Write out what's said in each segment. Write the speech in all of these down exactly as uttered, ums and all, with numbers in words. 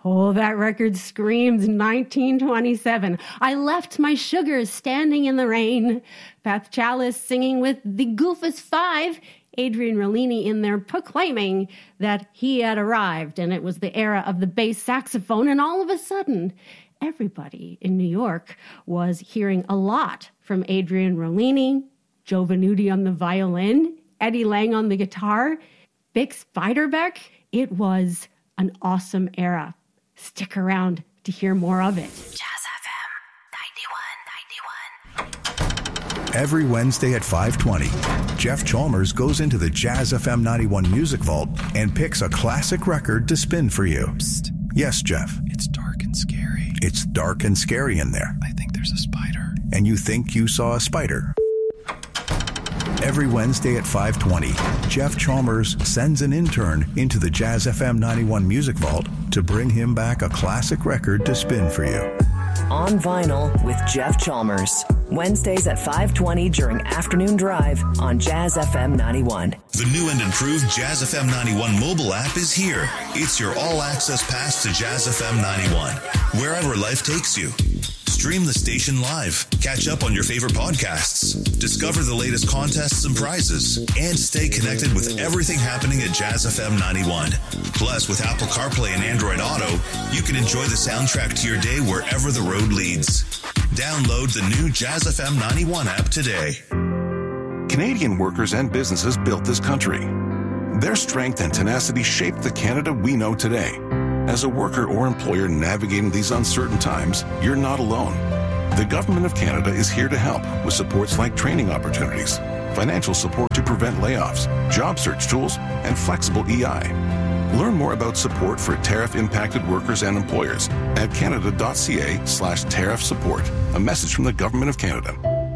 Oh, that record screams nineteen twenty-seven. I left my sugars standing in the rain. Beth Chalice singing with the Goofus Five. Adrian Rollini in there proclaiming that he had arrived and it was the era of the bass saxophone. And all of a sudden, everybody in New York was hearing a lot from Adrian Rollini, Joe Venuti on the violin, Eddie Lang on the guitar, Bix Beiderbecke. It was an awesome era. Stick around to hear more of it. Jazz F M ninety-one ninety-one. Every Wednesday at five twenty, Jeff Chalmers goes into the Jazz F M ninety-one Music Vault and picks a classic record to spin for you. Psst. Yes, Jeff. It's dark and scary. It's dark and scary in there. I think there's a spider. And you think you saw a spider. Every Wednesday at five twenty, Jeff Chalmers sends an intern into the Jazz F M ninety-one Music Vault to bring him back a classic record to spin for you. On Vinyl with Jeff Chalmers. Wednesdays at five twenty during Afternoon Drive on Jazz F M ninety-one. The new and improved Jazz F M ninety-one mobile app is here. It's your all-access pass to Jazz F M ninety-one, wherever life takes you. Stream the station live, catch up on your favorite podcasts, discover the latest contests and prizes, and stay connected with everything happening at Jazz F M ninety-one. Plus, with Apple CarPlay and Android Auto, you can enjoy the soundtrack to your day wherever the road leads. Download the new Jazz F M ninety-one app today. Canadian workers and businesses built this country. Their strength and tenacity shaped the Canada we know today. As a worker or employer navigating these uncertain times, you're not alone. The Government of Canada is here to help with supports like training opportunities, financial support to prevent layoffs, job search tools, and flexible E I. Learn more about support for tariff-impacted workers and employers at canada.ca slash tariff support. A message from the Government of Canada.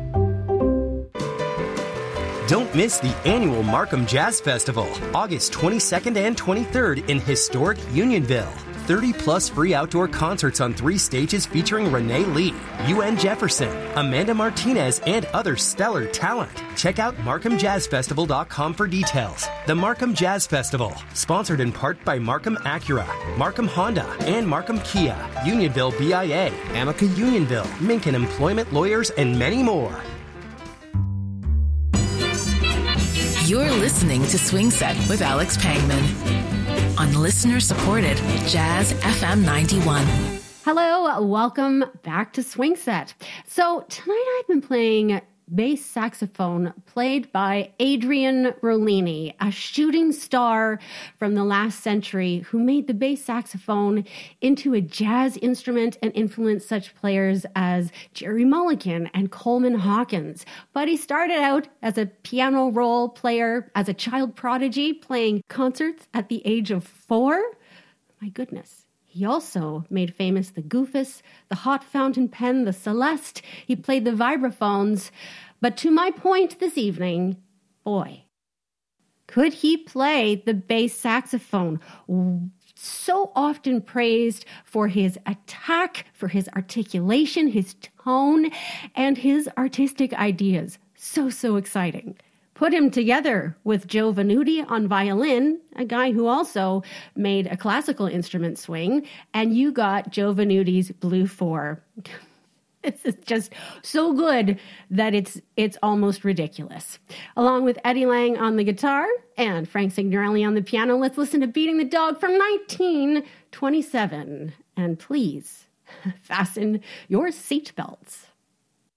Don't miss the annual Markham Jazz Festival, August twenty-second and twenty-third in historic Unionville. thirty plus free outdoor concerts on three stages featuring Renee Lee, U N Jefferson, Amanda Martinez, and other stellar talent. Check out markham jazz festival dot com for details. The Markham Jazz Festival, sponsored in part by Markham Acura, Markham Honda, and Markham Kia, Unionville B I A, Amica Unionville, Minkin Employment Lawyers, and many more. You're listening to Swing Set with Alex Pangman on listener-supported Jazz F M ninety-one. Hello, welcome back to Swing Set. So tonight I've been playing bass saxophone played by Adrian Rollini, a shooting star from the last century who made the bass saxophone into a jazz instrument and influenced such players as Jerry Mulligan and Coleman Hawkins. But he started out as a piano roll player, as a child prodigy, playing concerts at the age of four. My goodness. He also made famous the Goofus, the Hot Fountain Pen, the Celeste. He played the vibraphones. But to my point this evening, boy, could he play the bass saxophone? So often praised for his attack, for his articulation, his tone, and his artistic ideas. So, so exciting. Put him together with Joe Venuti on violin, a guy who also made a classical instrument swing, and you got Joe Venuti's Blue Four. This is just so good that it's it's almost ridiculous. Along with Eddie Lang on the guitar and Frank Signorelli on the piano, let's listen to Beating the Dog from nineteen twenty-seven. And please, fasten your seatbelts.